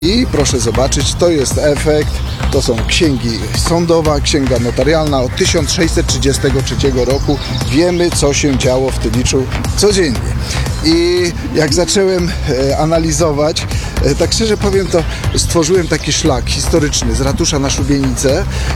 I proszę zobaczyć, to jest efekt, to są księgi sądowa, księga notarialna od 1633 roku. Wiemy, co się działo w Tyliczu codziennie. I jak zacząłem analizować, tak szczerze powiem, to stworzyłem taki szlak historyczny z ratusza na szubienicę